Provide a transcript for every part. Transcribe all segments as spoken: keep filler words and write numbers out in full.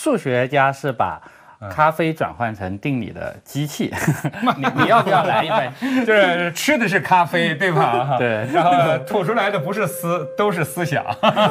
数学家是把咖啡转换成定理的机器，你你要不要来一杯？ 就是吃的是咖啡，对吧？ 对， 然后吐出来的不是思，都是思想。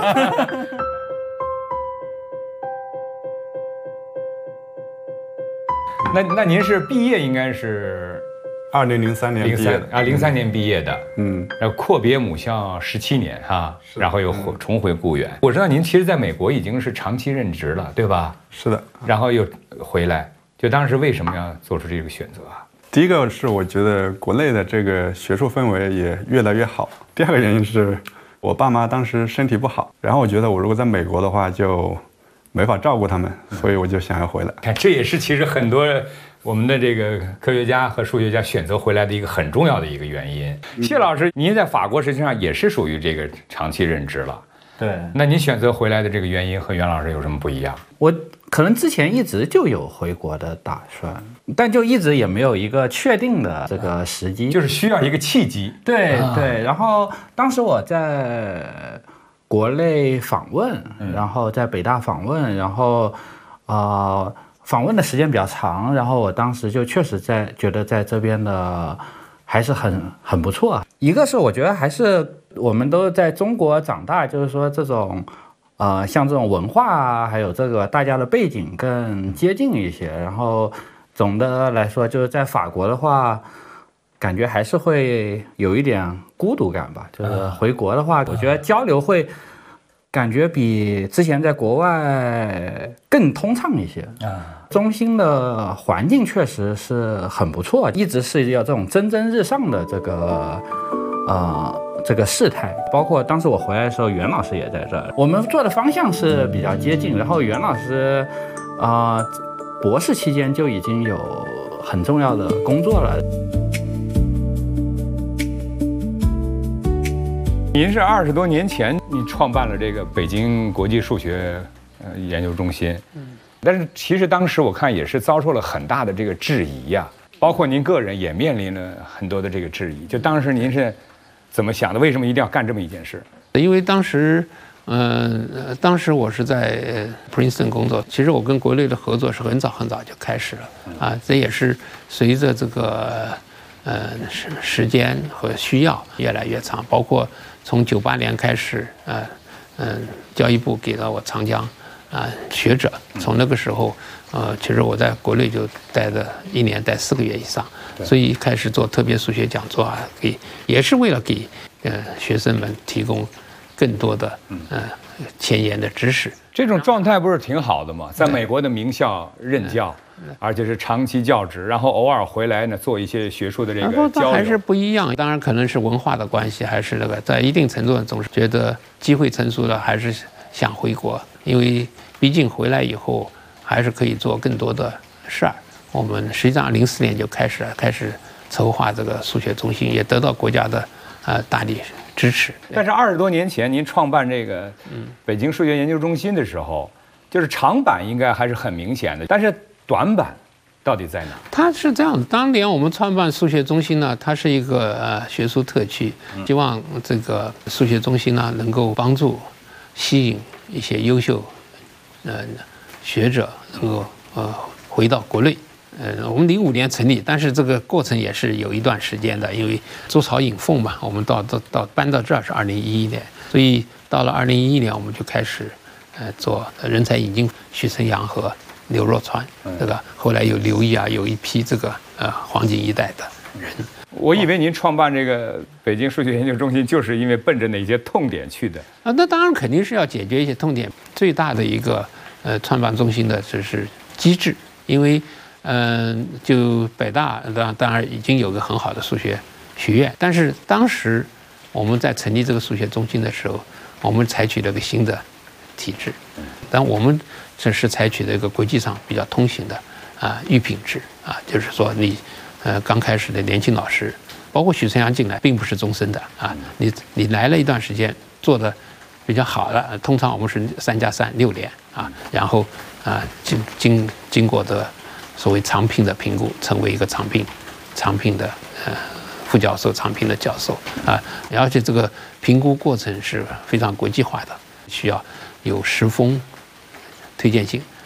那那您是毕业应该是二零零三年零毕业的三啊，零三年毕业的， 嗯， 然后阔别母校十七年哈，然后又回重回故园。我知道您其实在美国已经是长期任职了，对吧？ 是的。 然后又回来，就当时为什么要做出这个选择啊？ 第一个是我觉得国内的这个学术氛围也越来越好。第二个原因是我爸妈当时身体不好，然后我觉得我如果在美国的话就没法照顾他们，所以我就想要回来。 看，这也是其实很多我们的这个科学家和数学家选择回来的一个很重要的一个原因。谢老师，您在法国实际上也是属于这个长期任职了。 对， 那您选择回来的这个原因和袁老师有什么不一样？ 我可能之前一直就有回国的打算，但就一直也没有一个确定的这个时机， 就是需要一个契机。 对对，然后当时我在国内访问，然后在北大访问，然后呃访问的时间比较长，然后我当时就确实在觉得在这边的还是很很不错。一个是我觉得还是我们都在中国长大，就是说这种呃像这种文化啊，还有这个大家的背景更接近一些。然后总的来说，就是在法国的话，感觉还是会有一点孤独感吧。就是回国的话，我觉得交流会感觉比之前在国外更通畅一些啊。中心的环境确实是很不错，一直是要这种蒸蒸日上的这个呃这个事态。包括当时我回来的时候，袁老师也在这儿，我们做的方向是比较接近。然后袁老师啊、呃，博士期间就已经有很重要的工作了。 您是二十多年前你创办了这个北京国际数学呃研究中心，嗯，但是其实当时我看也是遭受了很大的这个质疑呀、啊，包括您个人也面临了很多的这个质疑。就当时您是怎么想的？为什么一定要干这么一件事？ 因为当时，嗯、呃，当时我是在 Princeton 工作，其实我跟国内的合作是很早很早就开始了啊，这也是随着这个呃时时间和需要越来越长，包括从九八年开始，呃，嗯、呃，教育部给了我长江啊、呃、学者，从那个时候，呃，其实我在国内就待了一年，待四个月以上，所以开始做特别数学讲座啊，给也是为了给呃学生们提供更多的呃前沿的知识。 这种状态不是挺好的吗？在美国的名校任教，而且是长期教职，然后偶尔回来呢做一些学术的这个交流， 还是不一样。当然可能是文化的关系，还是那个在一定程度上总是觉得机会成熟了，还是想回国，因为毕竟回来以后还是可以做更多的事儿。我们实际上零四年就开始开始筹划这个数学中心，也得到国家的呃大力支持。 但是二十多年前您创办这个北京数学研究中心的时候，就是长板应该还是很明显的，但是短板到底在哪？ 它是这样的，当年我们创办数学中心呢，它是一个呃学术特区，希望这个数学中心呢能够帮助吸引一些优秀呃学者能够呃回到国内。呃，我们零五年成立，但是这个过程也是有一段时间的，因为筑巢引凤嘛，我们到到到搬到这儿是二零一一年，所以到了二零一一年我们就开始呃做人才引进，许晨阳和刘若川，这个后来有刘毅啊，有一批这个呃黄金一代的人。 我以为您创办这个北京数学研究中心，就是因为奔着哪些痛点去的啊？那当然肯定是要解决一些痛点。最大的一个呃创办中心的就是机制，因为嗯、呃，就北大当当然已经有个很好的数学学院，但是当时我们在成立这个数学中心的时候，我们采取了个新的体制，但我们这是采取了一个国际上比较通行的啊预聘制啊，就是说你呃刚开始的年轻老师，包括许晨阳进来，并不是终身的啊，你你来了一段时间做的比较好了，通常我们是三加三六年啊，然后啊经经经过的所谓长聘的评估，成为一个长聘长聘的呃副教授、长聘的教授啊，而且这个评估过程是非常国际化的，需要有十封推荐信